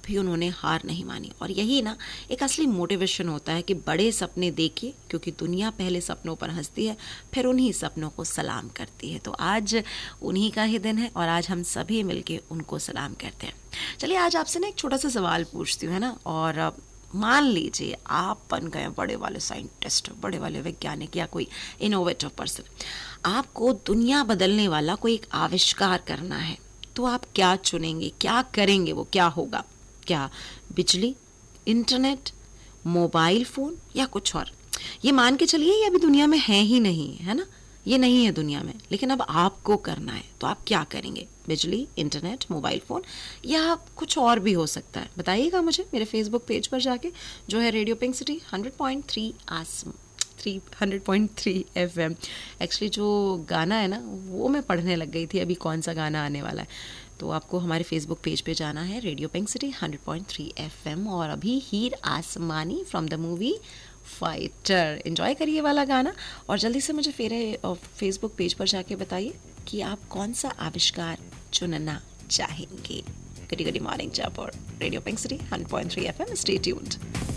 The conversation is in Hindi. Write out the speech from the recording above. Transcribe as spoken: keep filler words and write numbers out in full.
भी उन्होंने हार नहीं मानी। और यही ना एक असली मोटिवेशन होता है कि बड़े सपने देखिए, क्योंकि दुनिया पहले सपनों पर हंसती है, फिर उन्हीं सपनों को सलाम करती है। तो आज उन्हीं का ही दिन है और आज हम सभी मिलके उनको सलाम करते हैं। चलिए आज आपसे ना एक छोटा सा सवाल पूछती हूँ, है ना। और मान लीजिए आप बन गए बड़े वाले साइंटिस्ट, बड़े वाले वैज्ञानिक या कोई इनोवेटिव पर्सन, आपको दुनिया बदलने वाला कोई एक आविष्कार करना है, तो आप क्या चुनेंगे, क्या करेंगे, वो क्या होगा? क्या बिजली, इंटरनेट, मोबाइल फ़ोन या कुछ और? ये मान के चलिए ये अभी दुनिया में है ही नहीं, है ना, ये नहीं है दुनिया में, लेकिन अब आपको करना है, तो आप क्या करेंगे? बिजली, इंटरनेट, मोबाइल फ़ोन या कुछ और भी हो सकता है। बताइएगा मुझे मेरे फेसबुक पेज पर जाके, जो है radio pink city hundred point three Assam three hundred point three F M. Actually जो गाना है ना वो मैं पढ़ने लग गई थी अभी कौन सा गाना आने वाला है। तो आपको हमारे फेसबुक पेज पे जाना है, radio pink city hundred point three F M, और अभी हीर आसमानी from the movie fighter enjoy करिए वाला गाना। और जल्दी से मुझे फिर फेसबुक पेज पर जाके बताइए कि आप कौन सा आविष्कार चुनना चाहेंगे। Good good morning Jaipur, radio pink city hundred point three F M, stay tuned.